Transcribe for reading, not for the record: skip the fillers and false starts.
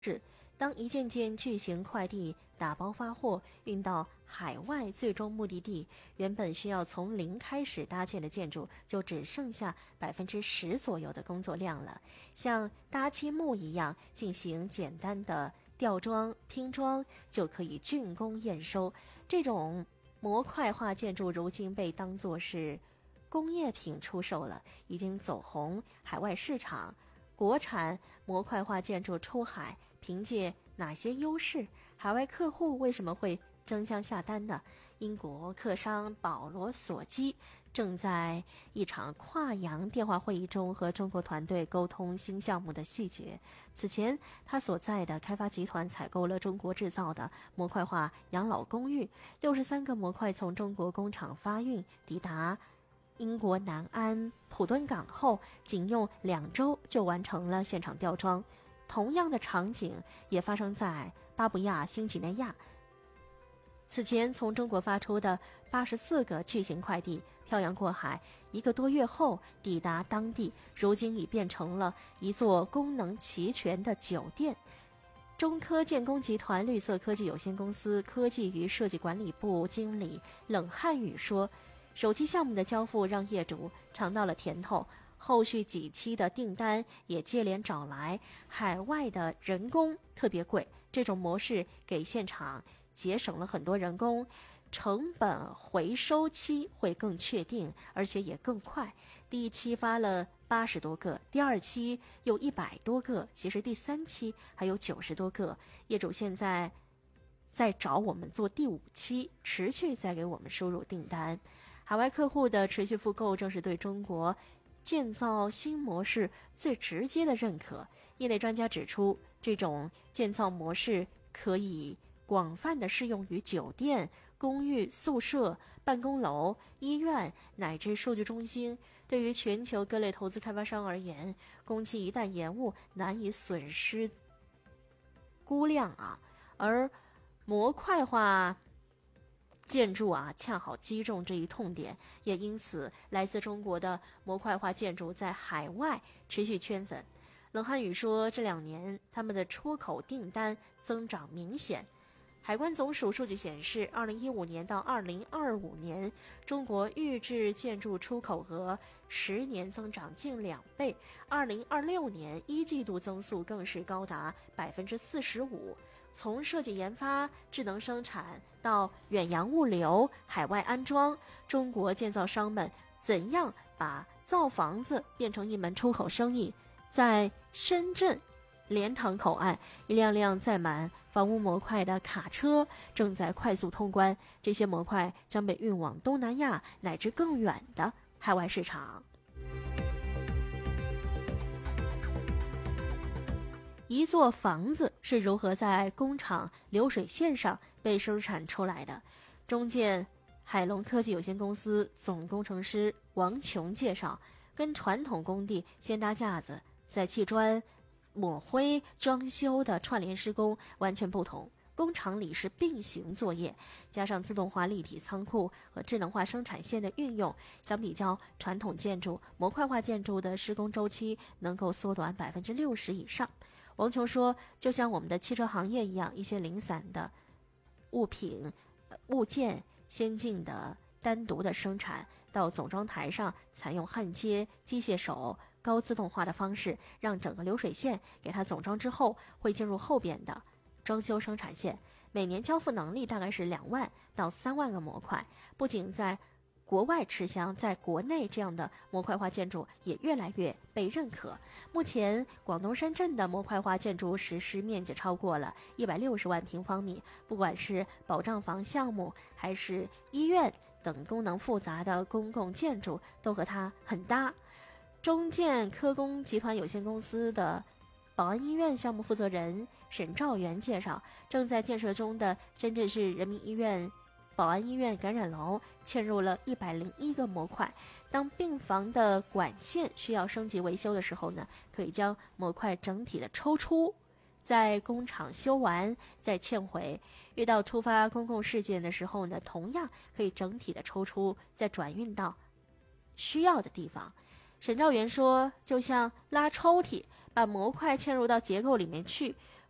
当一件件巨型快递打包发货运到海外最终目的地，原本需要从零开始搭建的建筑就只剩下10%左右的工作量了。像搭积木一样进行简单的吊装拼装就可以竣工验收。这种模块化建筑如今被当作是工业品出售了，已经走红海外市场。国产模块化建筑出海凭借哪些优势？海外客户为什么会争相下单呢？英国客商保罗·索基正在一场跨洋电话会议中和中国团队沟通新项目的细节。此前，他所在的开发集团采购了中国制造的模块化养老公寓，63个模块从中国工厂发运抵达英国南安普敦港后，仅用2周就完成了现场吊装。同样的场景也发生在巴布亚新几内亚。此前从中国发出的84个巨型快递漂洋过海1个多月后抵达当地，如今已变成了一座功能齐全的酒店。中科建工集团绿色科技有限公司科技与设计管理部经理冷汉宇说，手机项目的交付让业主尝到了甜头，后续几期的订单也接连找来。海外的人工特别贵，这种模式给现场节省了很多人工，成本回收期会更确定，而且也更快。第一期发了80多个，第2期有100多个，其实第3期还有90多个。业主现在在找我们做第5期，持续在给我们输入订单。海外客户的持续复购正是对中国建造新模式最直接的认可。业内专家指出，这种建造模式可以广泛的适用于酒店、公寓、宿舍、办公楼、医院乃至数据中心。对于全球各类投资开发商而言，工期一旦延误，难以损失估量而模块化建筑恰好击中这一痛点，也因此来自中国的模块化建筑在海外持续圈粉。冷汉宇说，这2年他们的出口订单增长明显。海关总署数据显示，2015年到2025年，中国预制建筑出口额10年增长近2倍，2026年1季度增速更是高达45%。从设计研发、智能生产到远洋物流、海外安装，中国建造商们怎样把造房子变成一门出口生意？在深圳莲塘口岸，一辆辆载满房屋模块的卡车正在快速通关，这些模块将被运往东南亚乃至更远的海外市场。一座房子是如何在工厂流水线上被生产出来的？中建海龙科技有限公司总工程师王琼介绍，跟传统工地先搭架子再砌砖抹灰装修的串联施工完全不同。工厂里是并行作业，加上自动化立体仓库和智能化生产线的运用，相比较传统建筑，模块化建筑的施工周期能够缩短60%以上。王琼说，就像我们的汽车行业一样，一些零散的物品物件先进的单独的生产到总装台上，采用焊接、机械手、高自动化的方式，让整个流水线给它总装之后，会进入后边的装修生产线。每年交付能力大概是2万到3万个模块。不仅在国外吃香，在国内这样的模块化建筑也越来越被认可。目前广东深圳的模块化建筑实施面积超过了160万平方米，不管是保障房项目还是医院等功能复杂的公共建筑都和它很搭。中建科工集团有限公司的宝安医院项目负责人沈兆元介绍，正在建设中的深圳市人民医院宝安医院感染楼嵌入了101个模块。当病房的管线需要升级维修的时候呢，可以将模块整体的抽出，在工厂修完再嵌回。遇到突发公共事件的时候呢，同样可以整体的抽出，再转运到需要的地方。沈兆元说，就像拉抽屉，把模块嵌入到结构里面去，